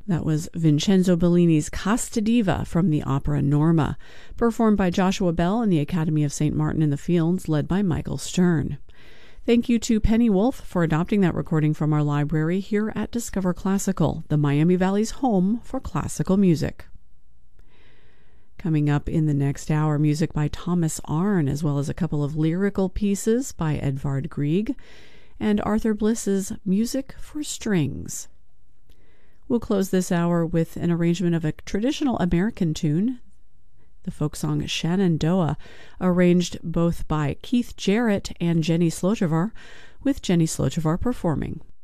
That was Vincenzo Bellini's Casta Diva from the opera Norma, performed by Joshua Bell and the Academy of St. Martin in the Fields, led by Michael Stern. Thank you to Penny Wolf for adopting that recording from our library here at Discover Classical, the Miami Valley's home for classical music. Coming up in the next hour, music by Thomas Arne, as well as a couple of lyrical pieces by Edvard Grieg, and Arthur Bliss's Music for Strings. We'll close this hour with an arrangement of a traditional American tune, the folk song Shenandoah, arranged both by Keith Jarrett and Jenny Slotovar, with Jenny Slotovar performing.